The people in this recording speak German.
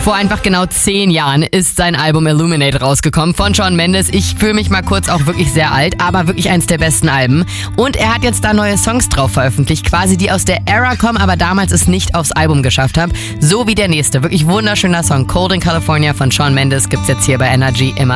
Vor einfach genau 10 Jahren ist sein Album Illuminate rausgekommen von Shawn Mendes. Ich fühle mich mal kurz auch wirklich sehr alt, aber wirklich eins der besten Alben. Und er hat jetzt da neue Songs drauf veröffentlicht, quasi die aus der Era kommen, aber damals es nicht aufs Album geschafft haben. So wie der nächste. Wirklich wunderschöner Song. Cold in California von Shawn Mendes gibt's jetzt hier bei Energy immer.